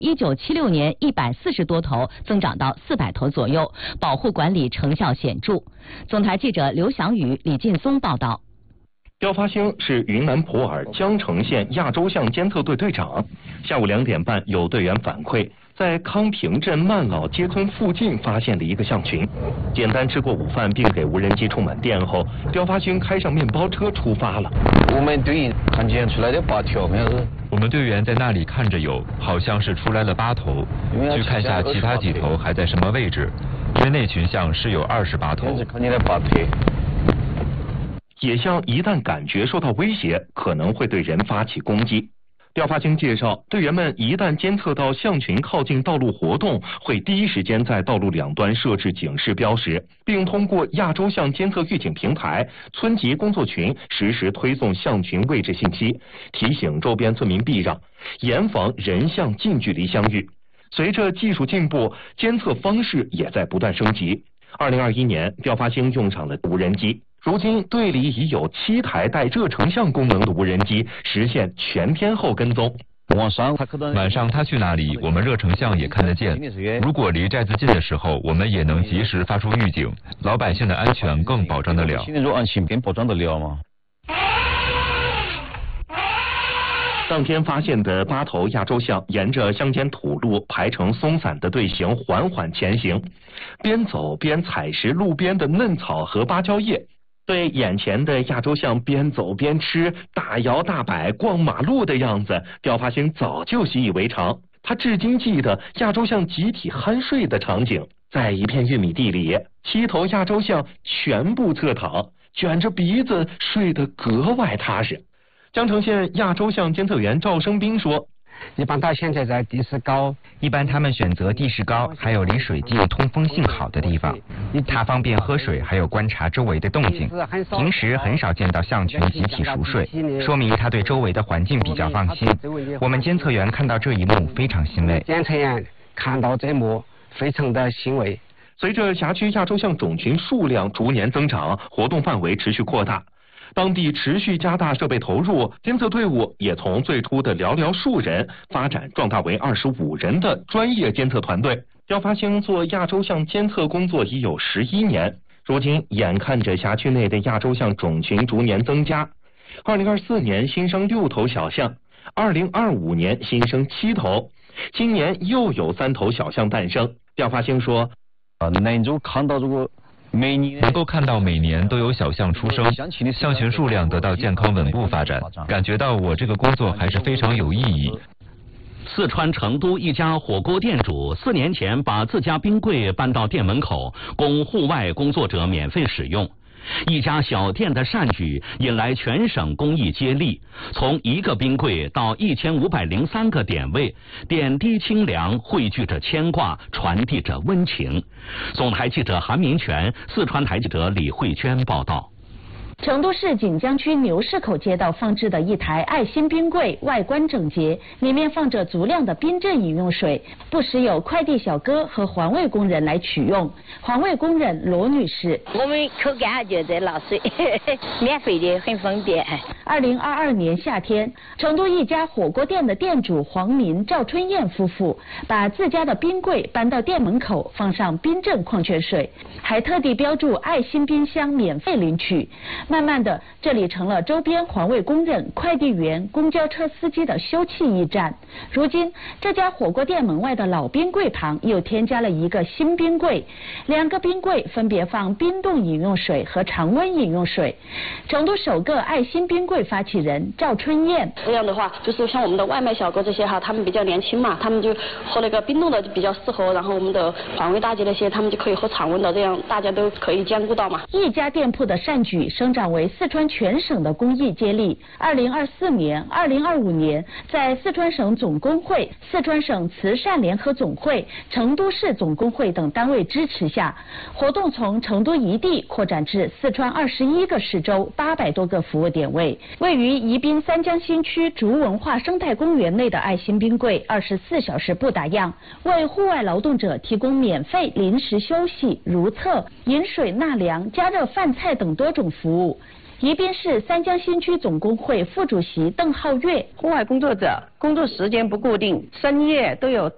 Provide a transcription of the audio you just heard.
1976年140多头，增长到400头左右，保护管理成效显著。总台记者刘翔宇、李劲松报道。 刁发兴是云南普洱江城县亚洲象监测队队长。下午2点半，有队员反馈，在康平镇曼老街村附近发现了一个象群。简单吃过午饭，并给无人机充满电后，刁发兴开上面包车出发了。 我们队员看见出来的8条，没有？ 我们队员在那里看着有，好像是出来了8头，去看下其他几头还在什么位置，因为那群象是有28头。 看见了8腿。 野象一旦感觉受到威胁，可能会对人发起攻击。刁发兴介绍，队员们一旦监测到象群靠近道路活动，会第一时间在道路两端设置警示标识，并通过亚洲象监测预警平台、村级工作群实时推送象群位置信息，提醒周边村民避让，严防人象近距离相遇。随着技术进步，监测方式也在不断升级。2021年，刁发兴用上了无人机。如今队里已有7台带热成像功能的无人机实现全天候跟踪。 晚上他去哪里，我们热成像也看得见。如果离寨子近的时候，我们也能及时发出预警，老百姓的安全更保障得了。 当天发现的8头亚洲象沿着乡间土路排成松散的队形缓缓前行，边走边采食路边的嫩草和芭蕉叶。对眼前的亚洲象边走边吃、大摇大摆逛马路的样子，刁发兴早就习以为常。他至今记得亚洲象集体酣睡的场景，在一片玉米地里，7头亚洲象全部侧躺，卷着鼻子睡得格外踏实。江城县亚洲象监测员赵生斌说， 一般它现在在地势高， 一般他们选择地势高还有离水地通风性好的地方，它方便喝水还有观察周围的动静。平时很少见到象群集体熟睡，说明它对周围的环境比较放心。我们监测员看到这一幕非常欣慰。 监测员看到这一幕非常的欣慰。 随着辖区亚洲象种群数量逐年增长，活动范围持续扩大，当地持续加大设备投入，监测队伍也从最初的寥寥数人发展壮大为25人的专业监测团队。刁发兴做亚洲象监测工作已有11年，如今眼看着辖区内的亚洲象种群逐年增加，2024年新生6头小象，2025年新生7头，今年又有3头小象诞生。刁发兴说， 能够看到每年都有小象出生，象群数量得到健康稳步发展，感觉到我这个工作还是非常有意义。 四川成都一家火锅店主4年前把自家冰柜搬到店门口，供户外工作者免费使用。一家小店的善举引来全省公益接力，从1个冰柜到1503个点位，点滴清凉，汇聚着牵挂，传递着温情。总台记者韩明全，四川台记者李慧娟报道。 成都市锦江区牛市口街道放置的一台爱心冰柜，外观整洁，里面放着足量的冰镇饮用水，不时有快递小哥和环卫工人来取用。环卫工人罗女士： 我们口干就在拿水，免费的，很方便。 2022年夏天，成都一家火锅店的店主黄民、赵春燕夫妇把自家的冰柜搬到店门口，放上冰镇矿泉水，还特地标注爱心冰箱免费领取。慢慢的，这里成了周边环卫工人、快递员、公交车司机的休憩驿站。如今，这家火锅店门外的老冰柜旁又添加了一个新冰柜，2个冰柜分别放冰冻饮用水和常温饮用水。成都首个爱心冰柜发起人赵春燕： 这样的话，就是像我们的外卖小哥这些哈，他们比较年轻嘛，他们就喝那个冰冻的比较适合，然后我们的环卫大姐那些，他们就可以喝常温的，这样大家都可以兼顾到嘛。 一家店铺的善举生长为四川全省的公益接力。2024年、2025年，在四川省总工会、四川省慈善联合总会、成都市总工会等单位支持下，活动从成都一地扩展至四川21个市州800多个服务点位。位于宜宾三江新区竹文化生态公园内的爱心冰柜24小时不打烊，为户外劳动者提供免费临时休息、如厕、饮水纳凉、加热饭菜等多种服务。宜宾市三江新区总工会副主席邓浩月： 户外工作者工作时间不固定，深夜都有